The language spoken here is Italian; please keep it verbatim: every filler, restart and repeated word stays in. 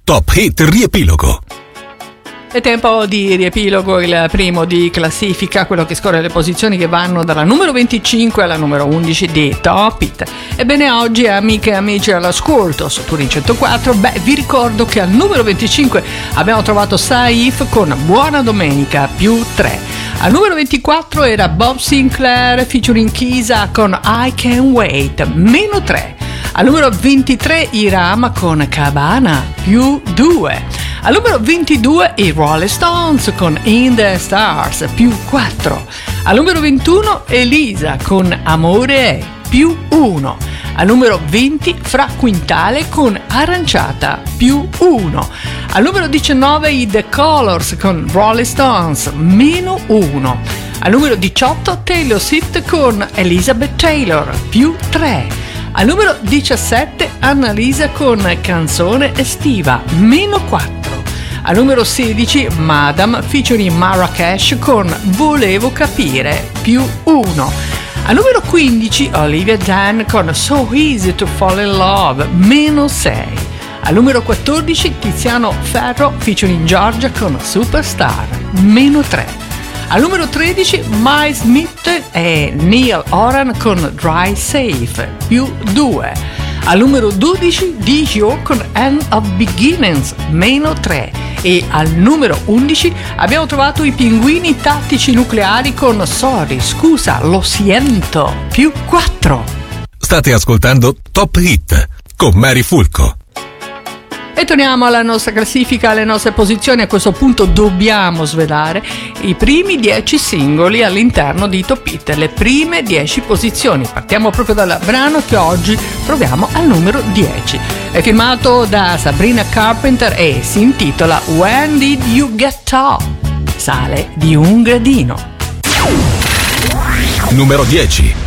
Top Hit Riepilogo. È tempo di riepilogo, il primo di classifica, quello che scorre le posizioni che vanno dalla numero venticinque alla numero undici di Top Hit. Ebbene, oggi, amiche e amici all'ascolto su Turin centoquattro, beh, vi ricordo che al numero venticinque abbiamo trovato Saif con Buona Domenica più tre. Al numero ventiquattro era Bob Sinclair featuring Kisa con I Can't Wait meno tre. Al numero ventitré Iram con Cabana più due. Al numero ventidue i Rolling Stones con In the Stars più quattro. Al numero ventuno Elisa con Amore è più uno. Al numero venti Fra Quintale con Aranciata più uno. Al numero diciannove i The Colors con Rolling Stones meno uno. Al numero diciotto Taylor Swift con Elizabeth Taylor più tre. Al numero diciassette Annalisa con Canzone estiva meno quattro. Al numero sedici Madam featuring Marrakesh con Volevo capire più uno. Al numero quindici Olivia Dan con So Easy to Fall in Love meno sei. Al numero quattordici Tiziano Ferro featuring Giorgia con Superstar meno tre. Al numero tredici Miles Smith e Neil Horan con Dry Safe più due. Al numero dodici Dio con End of Beginnings meno tre. E al numero undici abbiamo trovato i Pinguini Tattici Nucleari con Sorry, scusa, lo siento più quattro. State ascoltando Top Hit con Mary Fulco. E torniamo alla nostra classifica, alle nostre posizioni. A questo punto dobbiamo svelare i primi dieci singoli all'interno di Top Hit, le prime dieci posizioni. Partiamo proprio dal brano che oggi troviamo al numero dieci. È firmato da Sabrina Carpenter e si intitola When Did You Get Tall? Sale di un gradino. Numero dieci.